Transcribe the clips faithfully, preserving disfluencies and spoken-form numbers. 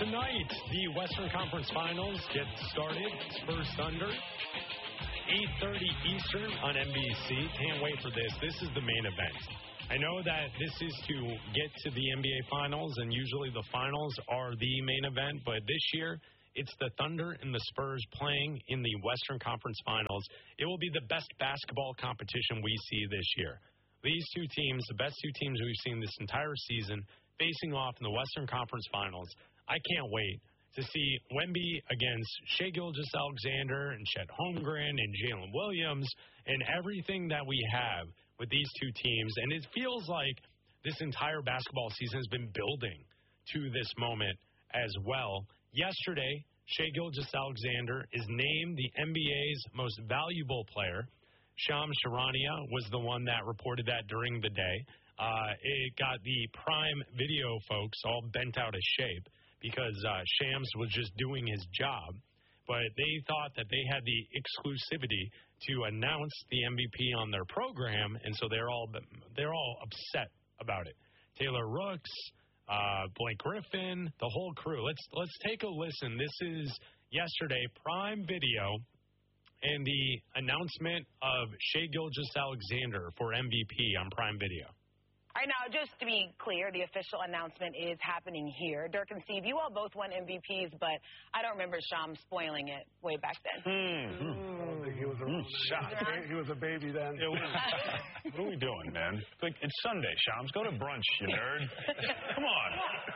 Tonight, the Western Conference Finals get started. Spurs Thunder, eight thirty Eastern on N B C. Can't wait for this. This is the main event. I know that this is to get to the N B A Finals, and usually the Finals are the main event, but this year, it's the Thunder and the Spurs playing in the Western Conference Finals. It will be the best basketball competition we see this year. These two teams, the best two teams we've seen this entire season, facing off in the Western Conference Finals. I can't wait to see Wemby against Shai Gilgeous-Alexander and Chet Holmgren and Jalen Williams and everything that we have with these two teams. And it feels like this entire basketball season has been building to this moment as well. Yesterday, Shai Gilgeous-Alexander is named the N B A's most valuable player. Shams Charania was the one that reported that during the day. Uh, it got the Prime Video folks all bent out of shape because uh, Shams was just doing his job. But they thought that they had the exclusivity to announce the M V P on their program, and so they're all they're all upset about it. Taylor Rooks, uh, Blake Griffin, the whole crew. Let's let's take a listen. This is yesterday, Prime Video, and the announcement of Shai Gilgeous-Alexander for M V P on Prime Video. All right, now, just to be clear, the official announcement is happening here. Dirk and Steve, you all both won M V Ps, but I don't remember Shams spoiling it way back then. Mm. Mm. I don't think he was a, mm. he, he was a baby then. Yeah, what are we doing, man? It's, like, it's Sunday, Shams. Go to brunch, you nerd. Come on.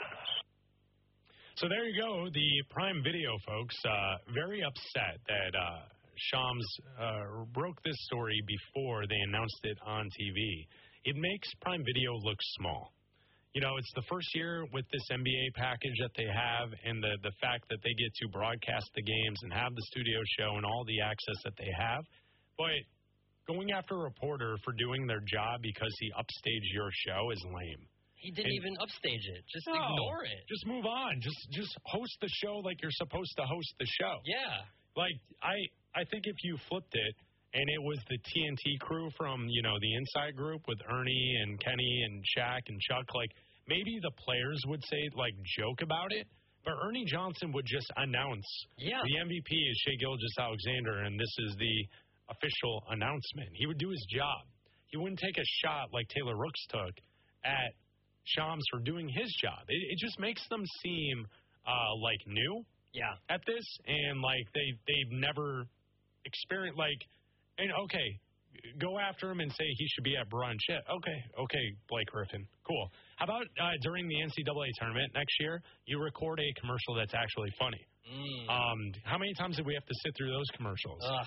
So there you go. The Prime Video folks, uh, very upset that uh, Shams uh, broke this story before they announced it on T V. It makes Prime Video look small. You know, it's the first year with this N B A package that they have, and the, the fact that they get to broadcast the games and have the studio show and all the access that they have. But going after a reporter for doing their job because he upstaged your show is lame. He didn't and, even upstage it. Just no, ignore it. Just move on. Just just host the show like you're supposed to host the show. Yeah. Like, I, I think if you flipped it, and it was the T N T crew from, you know, the Inside Group with Ernie and Kenny and Shaq and Chuck. Like, maybe the players would say, like, joke about it, but Ernie Johnson would just announce yeah. the M V P is Shai Gilgeous-Alexander, and this is the official announcement. He would do his job. He wouldn't take a shot like Taylor Rooks took at Shams for doing his job. It, it just makes them seem, uh, like, new yeah. at this, and, like, they, they've never experienced, like, and, okay, go after him and say he should be at brunch. Yeah, okay, okay, Blake Griffin. Cool. How about uh, during the N C double A tournament next year, you record a commercial that's actually funny? Mm. Um, how many times did we have to sit through those commercials Ugh.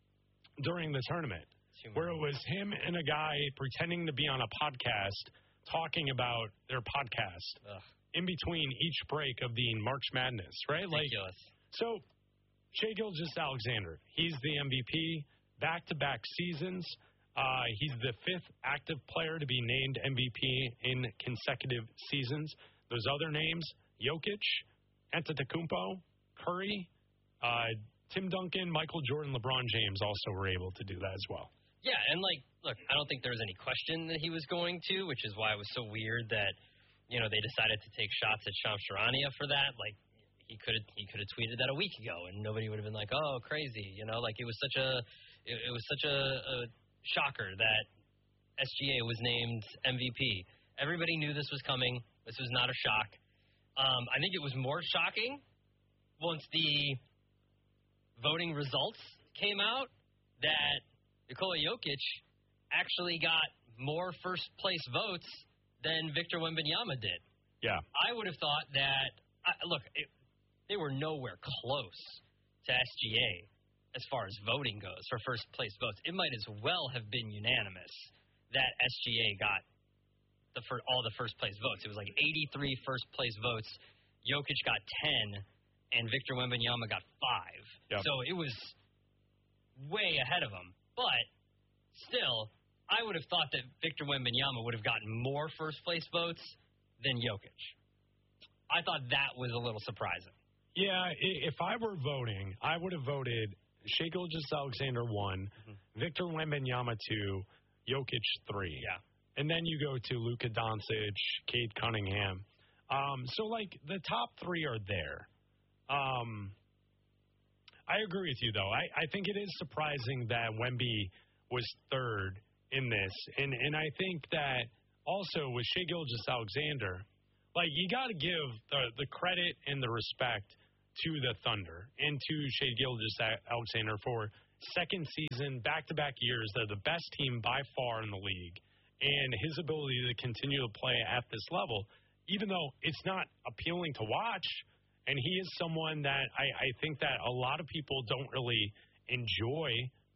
during the tournament? Where it was him and a guy pretending to be on a podcast talking about their podcast Ugh. in between each break of the March Madness, right? Ridiculous. Like, so, Shai Gilgeous-Alexander, he's the M V P. Back-to-back seasons. Uh, he's the fifth active player to be named M V P in consecutive seasons. Those other names, Jokic, Antetokounmpo, Curry, uh, Tim Duncan, Michael Jordan, LeBron James also were able to do that as well. Yeah, and, like, look, I don't think there was any question that he was going to, which is why it was so weird that, you know, they decided to take shots at Shams Charania for that. Like, he could have he could have tweeted that a week ago, and nobody would have been like, oh, crazy. You know, like, it was such a it, it was such a, a shocker that S G A was named M V P. Everybody knew this was coming. This was not a shock. Um, I think it was more shocking once the voting results came out that Nikola Jokic actually got more first-place votes than Victor Wembanyama did. Yeah. I would have thought that, I, look, it, they were nowhere close to S G A as far as voting goes for first-place votes. It might as well have been unanimous that S G A got the fir- all the first-place votes. It was like eighty-three first-place votes. Jokic got ten, and Victor Wembanyama got five. Yep. So it was way ahead of him. But still, I would have thought that Victor Wembanyama would have gotten more first-place votes than Jokic. I thought that was a little surprising. Yeah, if I were voting, I would have voted Shai Gilgeous-Alexander one, mm-hmm. Victor Wembanyama two, Jokic three. Yeah. And then you go to Luka Doncic, Cade Cunningham. Um, so, like, the top three are there. Um, I agree with you, though. I, I think it is surprising that Wemby was third in this. And, and I think that also with Shai Gilgeous-Alexander, like, you got to give the, the credit and the respect to the Thunder and to Shai Gilgeous-Alexander for second season, back-to-back years. They're the best team by far in the league. And his ability to continue to play at this level, even though it's not appealing to watch, and he is someone that I, I think that a lot of people don't really enjoy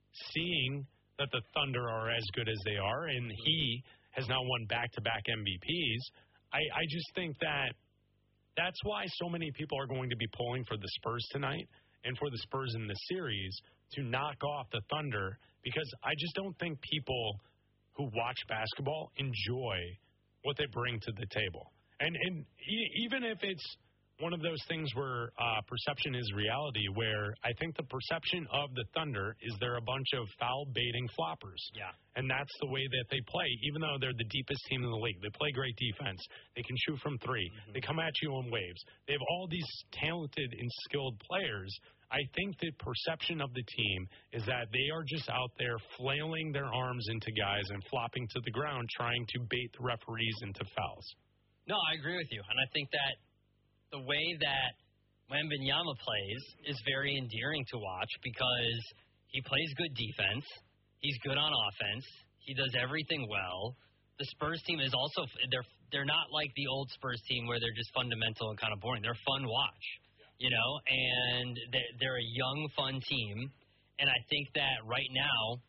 seeing that the Thunder are as good as they are, and he has now won back-to-back M V Ps. I, I just think that that's why so many people are going to be pulling for the Spurs tonight and for the Spurs in the series to knock off the Thunder, because I just don't think people who watch basketball enjoy what they bring to the table. And and e- even if it's one of those things where uh, perception is reality, where I think the perception of the Thunder is they're a bunch of foul-baiting floppers. Yeah. And that's the way that they play, even though they're the deepest team in the league. They play great defense. They can shoot from three. Mm-hmm. They come at you on waves. They have all these talented and skilled players. I think the perception of the team is that they are just out there flailing their arms into guys and flopping to the ground, trying to bait the referees into fouls. No, I agree with you. And I think that the way that Wembanyama plays is very endearing to watch, because he plays good defense. He's good on offense. He does everything well. The Spurs team is also, they're they're not like the old Spurs team where they're just fundamental and kind of boring. They're fun to watch, you know, and they're, they're a young, fun team. And I think that right now,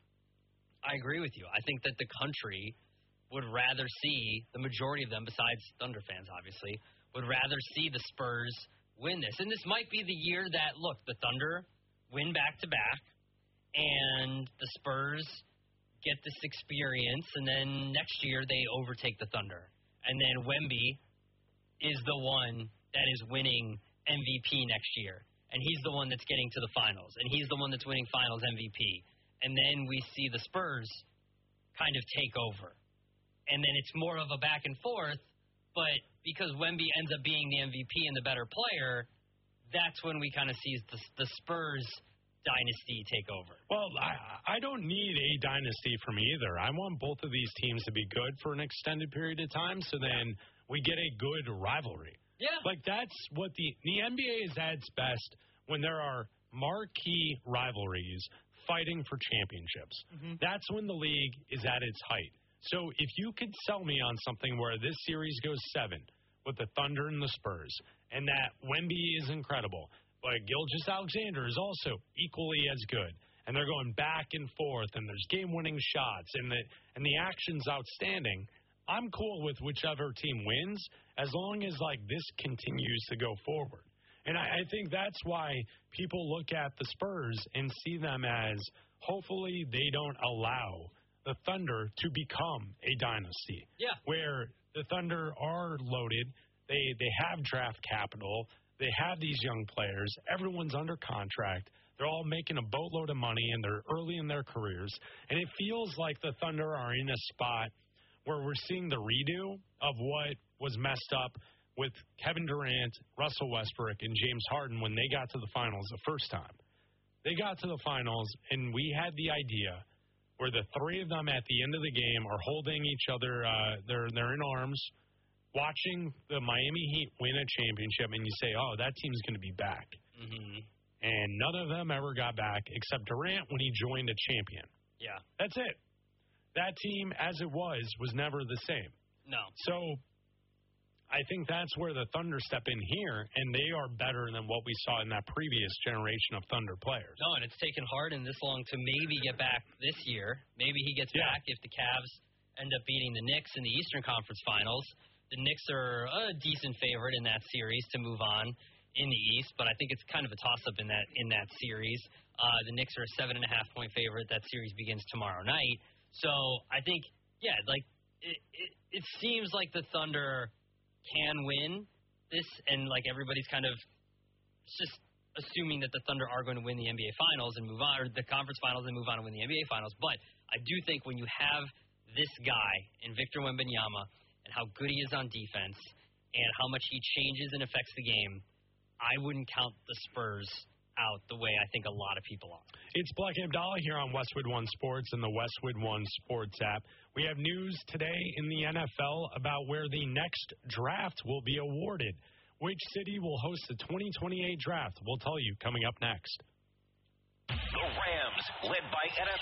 I agree with you. I think that the country would rather see, the majority of them, besides Thunder fans, obviously, would rather see the Spurs win this. And this might be the year that, look, the Thunder win back-to-back, and the Spurs get this experience, and then next year they overtake the Thunder. And then Wemby is the one that is winning M V P next year. And he's the one that's getting to the finals. And he's the one that's winning finals M V P. And then we see the Spurs kind of take over. And then it's more of a back and forth, but because Wemby ends up being the M V P and the better player, that's when we kind of see the, the Spurs dynasty take over. Well, I, I don't need a dynasty from either. I want both of these teams to be good for an extended period of time, so then we get a good rivalry. Yeah. Like, that's what the, the N B A is at its best when there are marquee rivalries fighting for championships. Mm-hmm. That's when the league is at its height. So if you could sell me on something where this series goes seven with the Thunder and the Spurs, and that Wemby is incredible, but Gilgeous-Alexander is also equally as good, and they're going back and forth, and there's game-winning shots, and the and the action's outstanding, I'm cool with whichever team wins as long as, like, this continues to go forward. And I, I think that's why people look at the Spurs and see them as, hopefully they don't allow the Thunder to become a dynasty. Yeah. Where the Thunder are loaded, they they have draft capital, they have these young players, everyone's under contract, they're all making a boatload of money, and they're early in their careers, and it feels like the Thunder are in a spot where we're seeing the redo of what was messed up with Kevin Durant, Russell Westbrook, and James Harden when they got to the finals the first time. They got to the finals, and we had the idea where the three of them at the end of the game are holding each other, uh, they're they're in arms, watching the Miami Heat win a championship, and you say, oh, that team's going to be back. Mm-hmm. And none of them ever got back except Durant when he joined a champion. Yeah. That's it. That team, as it was, was never the same. No. So I think that's where the Thunder step in here, and they are better than what we saw in that previous generation of Thunder players. No, and it's taken Harden this long to maybe get back this year. Maybe he gets yeah. back if the Cavs end up beating the Knicks in the Eastern Conference Finals. The Knicks are a decent favorite in that series to move on in the East, but I think it's kind of a toss-up in that in that series. Uh, the Knicks are a seven and a half point favorite. That series begins tomorrow night. So I think, yeah, like it, it, it seems like the Thunder can win this, and like everybody's kind of just assuming that the Thunder are going to win the N B A Finals and move on, or the conference finals and move on and win the N B A Finals. But I do think when you have this guy in Victor Wembanyama and how good he is on defense, and how much he changes and affects the game, I wouldn't count the Spurs out the way I think a lot of people are. It's Black and Abdallah here on Westwood One Sports and the Westwood One Sports app. We have news today in the N F L about where the next draft will be awarded. Which city will host the twenty twenty-eight draft? We'll tell you coming up next. The Rams, led by N F L